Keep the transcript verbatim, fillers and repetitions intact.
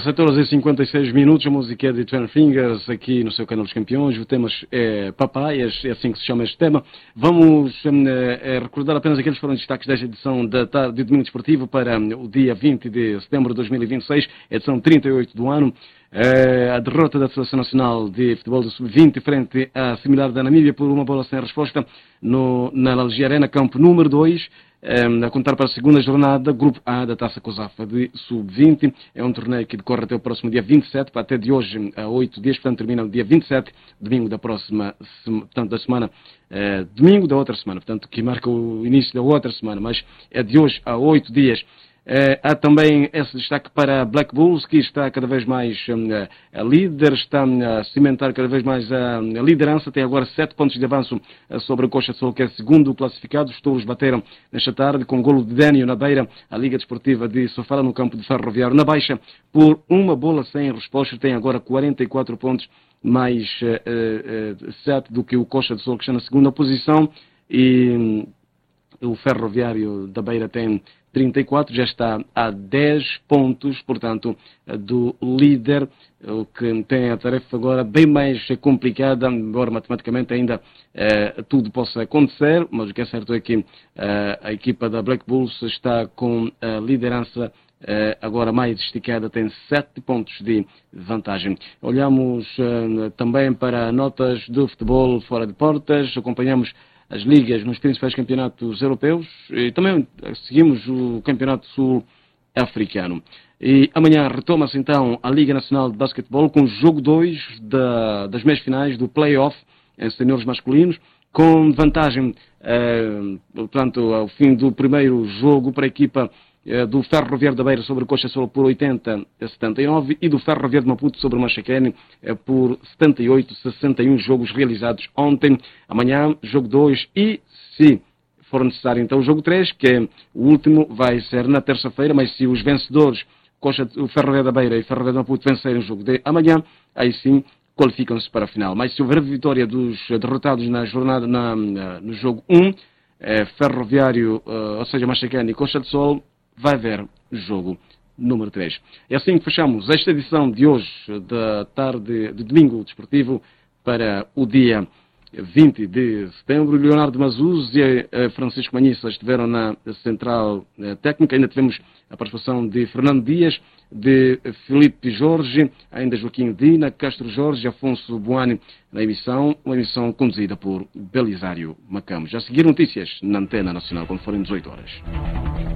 dezessete horas e cinquenta e seis minutos, a música é de Ten Fingers aqui no seu canal dos campeões. O tema é Papaias, é assim que se chama este tema. Vamos hum, é, recordar apenas aqueles que foram destaques desta edição da tarde de Domingo Desportivo para hum, o dia vinte de setembro de dois mil e vinte e seis, edição trinta e oito do ano. É, a derrota da Seleção Nacional de Futebol do sub vinte frente à similar da Namíbia por uma bola sem resposta no, na Algia Arena, campo número dois. Um, a contar para a segunda jornada, Grupo A da Taça COSAFA de sub vinte. É um torneio que decorre até o próximo dia vinte e sete, para até de hoje a oito dias, portanto termina no dia vinte e sete, domingo da próxima, portanto da semana, uh, domingo da outra semana, portanto que marca o início da outra semana, mas é de hoje a oito dias. Uh, há também esse destaque para a Black Bulls, que está cada vez mais um, a líder, está a cimentar cada vez mais a, a liderança, tem agora sete pontos de avanço uh, sobre a Coxa de Sol, que é segundo classificado. Os touros bateram nesta tarde com golo de Dênio na beira, a Liga Desportiva de Sofala, no campo de Ferroviário na Baixa, por uma bola sem resposta, tem agora quarenta e quatro pontos, mais uh, uh, sete do que o Coxa de Sol, que está na segunda posição, e um, o Ferroviário da Beira tem trinta e quatro, já está a dez pontos, portanto, do líder, o que tem a tarefa agora bem mais complicada, embora matematicamente ainda eh, tudo possa acontecer, mas o que é certo é que eh, a equipa da Black Bulls está com a liderança eh, agora mais esticada, tem sete pontos de vantagem. Olhamos eh, também para notas do futebol fora de portas, acompanhamos as ligas nos principais campeonatos europeus e também seguimos o campeonato sul-africano. E amanhã retoma-se então a Liga Nacional de Basquetebol com o jogo dois da, das meias finais do play-off em senhores masculinos, com vantagem, eh, portanto, ao fim do primeiro jogo para a equipa eh, do Ferroviário da Beira sobre o Coxa Sol por oitenta a setenta e nove e do Ferroviário de Maputo sobre o Machacane eh, por setenta e oito a sessenta e um, jogos realizados ontem. Amanhã, jogo dois e, se for necessário, então o jogo três, que é o último, vai ser na terça-feira, mas se os vencedores, Coxa, o Ferroviário da Beira e o Ferroviário de Maputo, vencerem o jogo de amanhã, aí sim qualificam-se para a final. Mas se houver vitória dos derrotados na jornada, na, na, no jogo um, eh, Ferroviário, eh, ou seja, Machacane e Coxa de Sol, vai haver jogo número três. É assim que fechamos esta edição de hoje, da tarde de domingo desportivo, para o dia vinte de setembro. Leonardo Mazuz e Francisco Manhissa estiveram na central técnica. Ainda tivemos a participação de Fernando Dias, de Filipe Jorge, ainda Joaquim Dina, Castro Jorge e Afonso Buani na emissão, uma emissão conduzida por Belisário Macamos. Já seguir notícias na Antena Nacional quando forem dezoito horas.